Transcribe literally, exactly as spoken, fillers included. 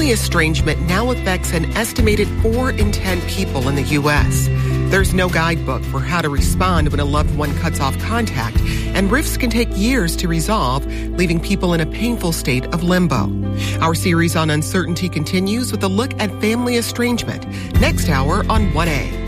Family estrangement now affects an estimated four in ten people in the U S There's no guidebook for how to respond when a loved one cuts off contact, and rifts can take years to resolve, leaving people in a painful state of limbo. Our series on uncertainty continues with a look at family estrangement next hour on one A.